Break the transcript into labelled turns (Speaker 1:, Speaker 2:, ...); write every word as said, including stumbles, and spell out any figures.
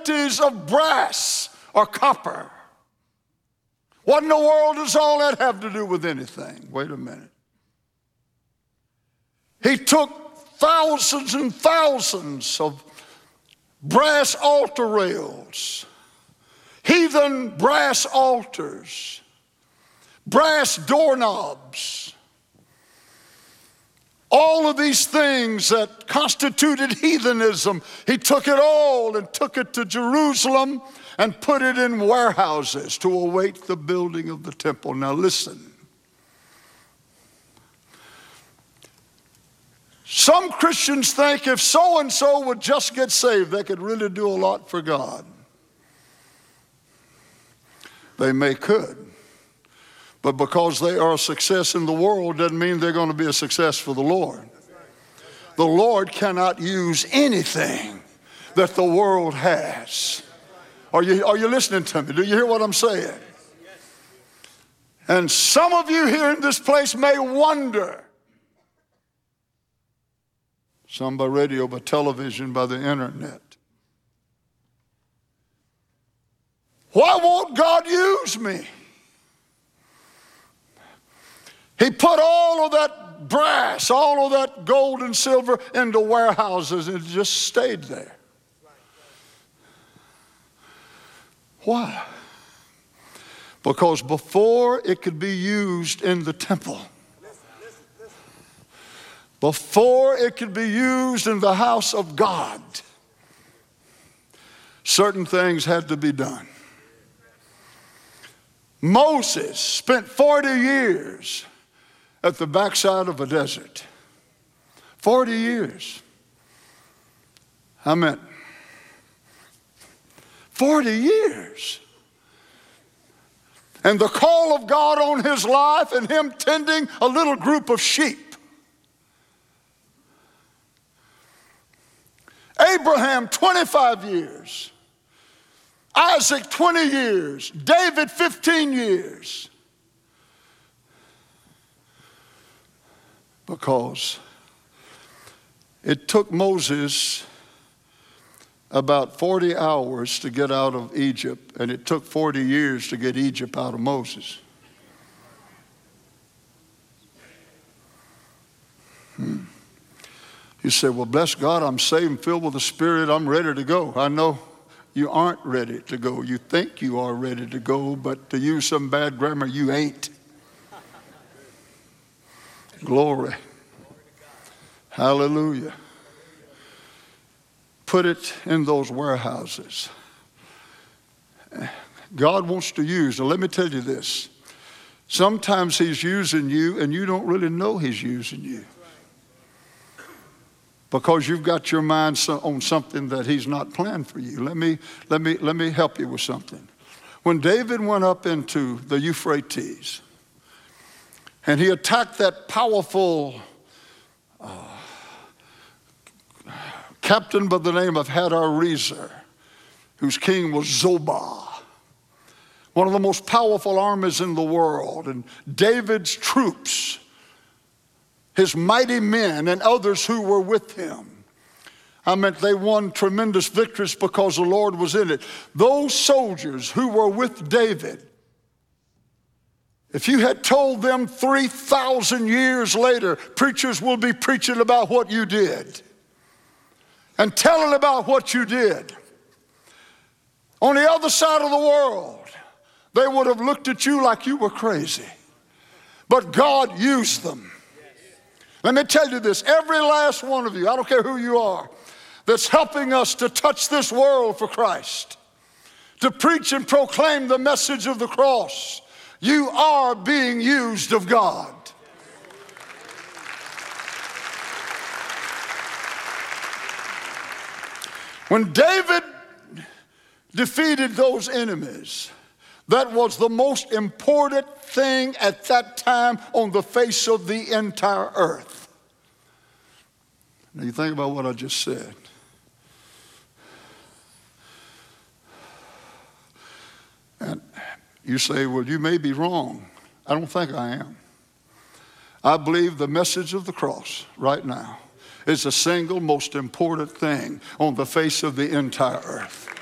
Speaker 1: quantities of brass or copper. What in the world does all that have to do with anything? Wait a minute. He took thousands and thousands of brass altar rails, heathen brass altars, brass doorknobs, all of these things that constituted heathenism. He took it all and took it to Jerusalem and put it in warehouses to await the building of the temple. Now listen. Some Christians think if so-and-so would just get saved, they could really do a lot for God. They may could. But because they are a success in the world doesn't mean they're going to be a success for the Lord. The Lord cannot use anything that the world has. Are you, are you listening to me? Do you hear what I'm saying? And some of you here in this place may wonder, some by radio, by television, by the internet, why won't God use me? He put all of that brass, all of that gold and silver into warehouses and it just stayed there. Why? Because before it could be used in the temple, before it could be used in the house of God, certain things had to be done. Moses spent forty years at the backside of a desert. forty years. I meant forty years. And the call of God on his life and him tending a little group of sheep. Abraham, twenty-five years. Isaac, twenty years. David, fifteen years. Because it took Moses about forty hours to get out of Egypt, and it took forty years to get Egypt out of Moses. Hmm. You say, well, bless God, I'm saved and filled with the Spirit. I'm ready to go. I know you aren't ready to go. You think you are ready to go, but to use some bad grammar, you ain't. Glory. Hallelujah. Put it in those warehouses. God wants to use. Now let me tell you this. Sometimes he's using you and you don't really know he's using you. Because you've got your mind on something that he's not planned for you. Let me, let me, let me help you with something. When David went up into the Euphrates and he attacked that powerful uh, captain by the name of Hadarezer, whose king was Zobah, one of the most powerful armies in the world, and David's troops, his mighty men and others who were with him. I meant they won tremendous victories because the Lord was in it. Those soldiers who were with David, if you had told them three thousand years later, preachers will be preaching about what you did and telling about what you did, on the other side of the world, they would have looked at you like you were crazy. But God used them. Let me tell you this, every last one of you, I don't care who you are, that's helping us to touch this world for Christ, to preach and proclaim the message of the cross, you are being used of God. When David defeated those enemies, that was the most important thing at that time on the face of the entire earth. Now you think about what I just said. And you say, well, you may be wrong. I don't think I am. I believe the message of the cross right now is the single most important thing on the face of the entire earth.